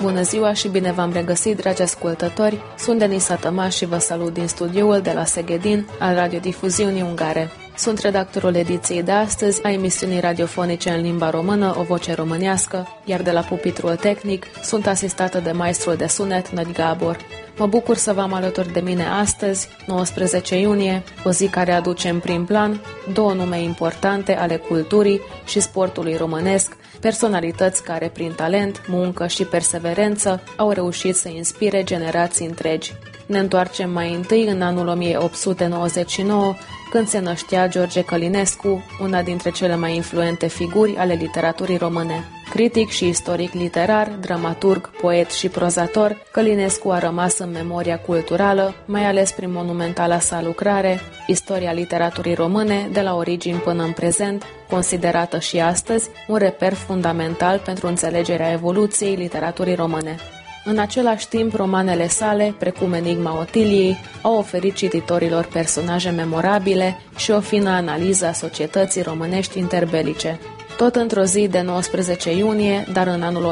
Bună ziua și bine v-am regăsit, dragi ascultători! Sunt Denisa Tămaș și vă salut din studioul de la Szegedin al radiodifuziunii ungare. Sunt redactorul ediției de astăzi a emisiunii radiofonice în limba română, O Voce Românească, iar de la pupitrul tehnic sunt asistată de maestrul de sunet, Nădi Gabor. Mă bucur să vă am alături de mine astăzi, 19 iunie, o zi care aduce în prim plan două nume importante ale culturii și sportului românesc, personalități care prin talent, muncă și perseverență au reușit să inspire generații întregi. Ne întoarcem mai întâi în anul 1899, când se năștea George Călinescu, una dintre cele mai influente figuri ale literaturii române. Critic și istoric literar, dramaturg, poet și prozator, Călinescu a rămas în memoria culturală, mai ales prin monumentala sa lucrare, Istoria literaturii române, de la origini până în prezent, considerată și astăzi un reper fundamental pentru înțelegerea evoluției literaturii române. În același timp, romanele sale, precum Enigma Otiliei, au oferit cititorilor personaje memorabile și o fină analiză a societății românești interbelice. Tot într-o zi de 19 iunie, dar în anul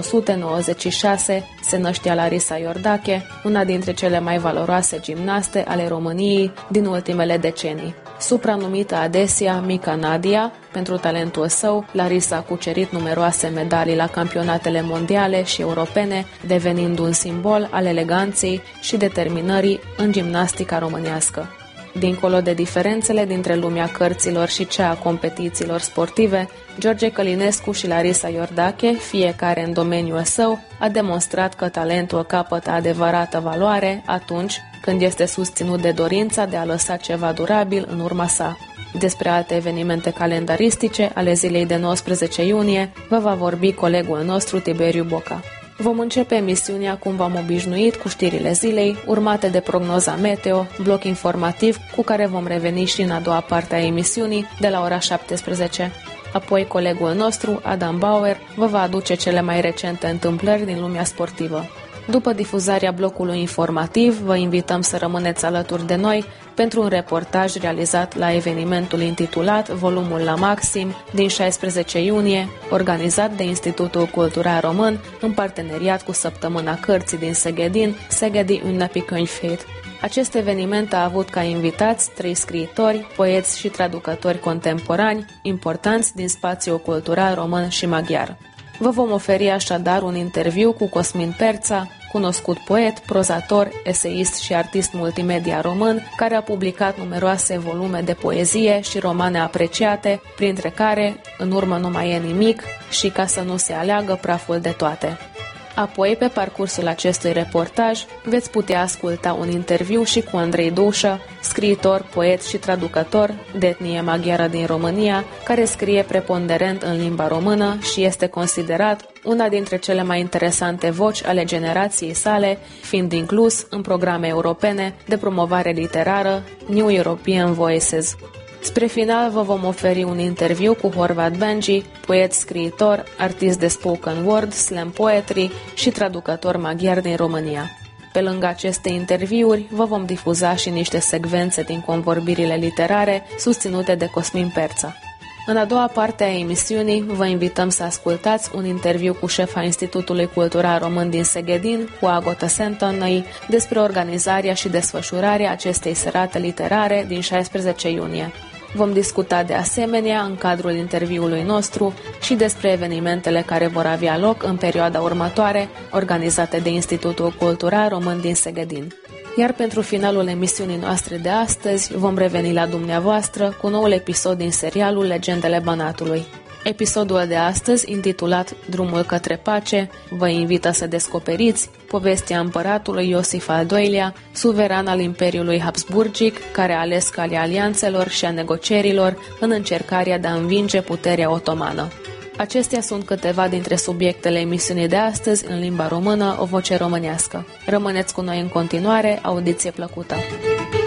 1996, se năștea Larisa Iordache, una dintre cele mai valoroase gimnaste ale României din ultimele decenii. Supranumită adesea Mica Nadia, pentru talentul său, Larisa a cucerit numeroase medalii la campionatele mondiale și europene, devenind un simbol al eleganței și determinării în gimnastica românească. Dincolo de diferențele dintre lumea cărților și cea a competițiilor sportive, George Călinescu și Larisa Iordache, fiecare în domeniul său, a demonstrat că talentul capătă adevărată valoare atunci când este susținut de dorința de a lăsa ceva durabil în urma sa. Despre alte evenimente calendaristice ale zilei de 19 iunie vă va vorbi colegul nostru Tiberiu Boca. Vom începe emisiunea cum v-am obișnuit cu știrile zilei, urmate de prognoza meteo, bloc informativ cu care vom reveni și în a doua parte a emisiunii de la ora 17. Apoi colegul nostru, Adam Bauer, vă va aduce cele mai recente întâmplări din lumea sportivă. După difuzarea blocului informativ, vă invităm să rămâneți alături de noi pentru un reportaj realizat la evenimentul intitulat Volumul la Maxim din 16 iunie, organizat de Institutul Cultural Român în parteneriat cu Săptămâna Cărții din Szegedin, Szegedi Ünnepi Könyvhét. Acest eveniment a avut ca invitați 3 scriitori, poeți și traducători contemporani, importanți din spațiul cultural român și maghiar. Vă vom oferi așadar un interviu cu Cosmin Perța, cunoscut poet, prozator, eseist și artist multimedia român, care a publicat numeroase volume de poezie și romane apreciate, printre care În urmă nu mai e nimic și Ca să nu se aleagă praful de toate. Apoi, pe parcursul acestui reportaj, veți putea asculta un interviu și cu Andrei Dușă, scriitor, poet și traducător de etnie maghiară din România, care scrie preponderent în limba română și este considerat una dintre cele mai interesante voci ale generației sale, fiind inclus în programe europene de promovare literară New European Voices. Spre final vă vom oferi un interviu cu Horvat Benji, poet, scriitor, artist de spoken word, slam poetry și traducător maghiar din România. Pe lângă aceste interviuri, vă vom difuza și niște secvențe din convorbirile literare susținute de Cosmin Perța. În a doua parte a emisiunii, vă invităm să ascultați un interviu cu șefa Institutului Cultural Român din Szegedin, cu Agota Sentonnăi, despre organizarea și desfășurarea acestei serate literare din 16 iunie. Vom discuta de asemenea, în cadrul interviului nostru, și despre evenimentele care vor avea loc în perioada următoare, organizate de Institutul Cultural Român din Szegedin. Iar pentru finalul emisiunii noastre de astăzi, vom reveni la dumneavoastră cu noul episod din serialul Legendele Banatului. Episodul de astăzi, intitulat Drumul către pace, vă invită să descoperiți povestea împăratului Iosif al II-lea, suveran al Imperiului Habsburgic, care a ales calea alianțelor și a negocierilor în încercarea de a învinge puterea otomană. Acestea sunt câteva dintre subiectele emisiunii de astăzi în limba română, O Voce Românească. Rămâneți cu noi în continuare, audiție plăcută!